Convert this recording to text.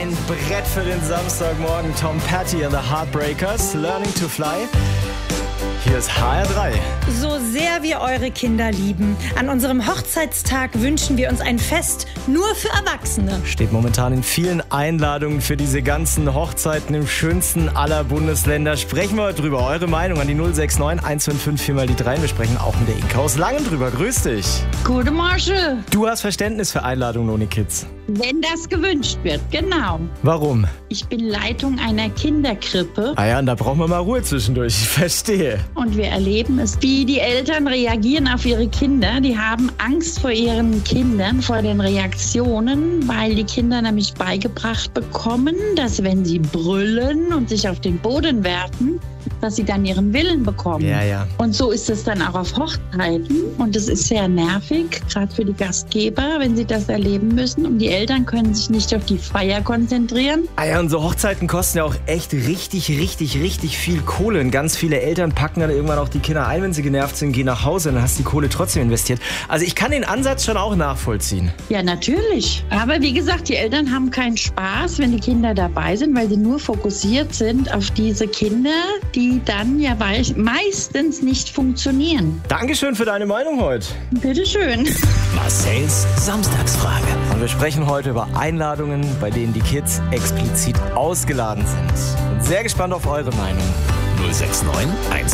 Ein Brett für den Samstagmorgen. Tom Petty and the Heartbreakers, Learning to Fly. Hier ist HR3. So sehr wir eure Kinder lieben. An unserem Hochzeitstag wünschen wir uns ein Fest nur für Erwachsene. Steht momentan in vielen Einladungen für diese ganzen Hochzeiten im schönsten aller Bundesländer. Sprechen wir heute drüber. Eure Meinung an die 069 155 4 mal die 3. Wir sprechen auch mit der Inka aus Langen drüber. Grüß dich. Gute Morgen. Du hast Verständnis für Einladungen ohne Kids. Wenn das gewünscht wird, genau. Warum? Ich bin Leitung einer Kinderkrippe Ah ja, und da brauchen wir mal Ruhe zwischendurch. Ich verstehe. und wir erleben es, wie die Eltern reagieren auf ihre Kinder. Die haben Angst vor ihren Kindern, vor den Reaktionen, weil die Kinder nämlich beigebracht bekommen, dass wenn sie brüllen und sich auf den Boden werfen, dass sie dann ihren Willen bekommen. Ja. Und so ist es dann auch auf Hochzeiten. Und es ist sehr nervig, gerade für die Gastgeber, wenn sie das erleben müssen. Und die Eltern können sich nicht auf die Feier konzentrieren. Ah ja, und so Hochzeiten kosten ja auch echt richtig viel Kohle. Und ganz viele Eltern packen dann irgendwann auch die Kinder ein, wenn sie genervt sind, gehen nach Hause und dann hast du die Kohle trotzdem investiert. Also ich kann den Ansatz schon auch nachvollziehen. Ja, natürlich. Aber wie gesagt, die Eltern haben keinen Spaß, wenn die Kinder dabei sind, weil sie nur fokussiert sind auf diese Kinder, die dann ja meistens nicht funktionieren. Dankeschön für deine Meinung heute. Bitteschön. Marcells Samstagsfrage. Und wir sprechen heute über Einladungen, bei denen die Kids explizit ausgeladen sind. Bin sehr gespannt auf eure Meinung. 069 155